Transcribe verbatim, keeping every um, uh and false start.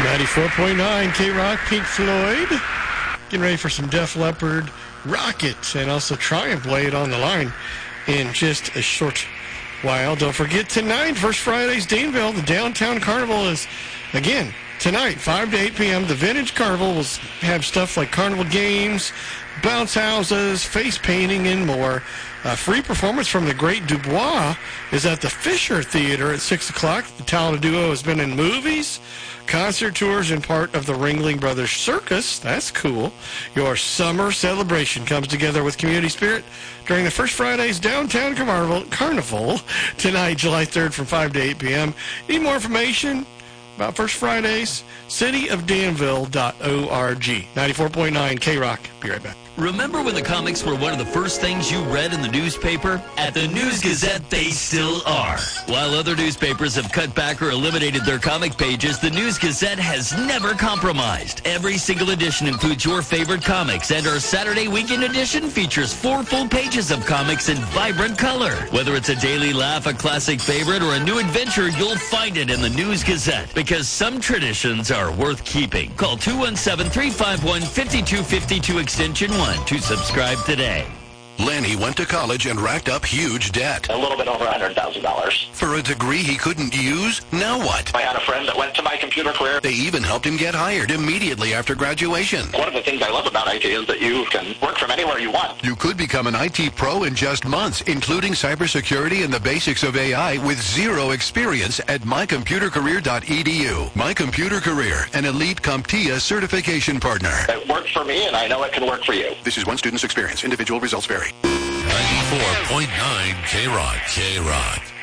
ninety-four point nine K-Rock, Pink Floyd. Getting ready for some Def Leppard, Rocket, and also Triumph Blade on the line in just a short while. Don't forget tonight, First Fridays, Danville, the Downtown Carnival is, again, tonight, five to eight p.m. The Vintage Carnival will have stuff like carnival games, bounce houses, face painting, and more. A free performance from the Great Dubois is at the Fisher Theater at six o'clock. The talented duo has been in movies, concert tours, and part of the Ringling Brothers Circus. That's cool. Your summer celebration comes together with community spirit during the First Fridays Downtown Carnival, Carnival tonight, July third from five to eight p.m. Need more information about First Fridays? city of danville dot org. ninety-four point nine K-Rock. Be right back. Remember when the comics were one of the first things you read in the newspaper? At the News Gazette, they still are. While other newspapers have cut back or eliminated their comic pages, the News Gazette has never compromised. Every single edition includes your favorite comics, and our Saturday weekend edition features four full pages of comics in vibrant color. Whether it's a daily laugh, a classic favorite, or a new adventure, you'll find it in the News Gazette, because some traditions are worth keeping. Call two one seven, three five one, five two five two extension one to subscribe today. Lenny went to college and racked up huge debt. A little bit over one hundred thousand dollars. For a degree he couldn't use? Now what? I had a friend that went to my computer career. They even helped him get hired immediately after graduation. One of the things I love about I T is that you can work from anywhere you want. You could become an I T pro in just months, including cybersecurity and the basics of A I with zero experience at my computer career dot e d u. My Computer Career, an elite CompTIA certification partner. It worked for me, and I know it can work for you. This is one student's experience. Individual results vary. ninety-four point nine K-Rock. K-Rock.